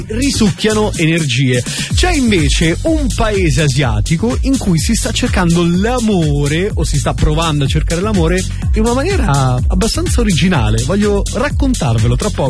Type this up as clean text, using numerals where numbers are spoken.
risucchiano energie. C'è invece un paese asiatico in cui si sta cercando l'amore, o si sta provando a cercare l'amore in una maniera abbastanza originale. Voglio raccontarvelo tra poco.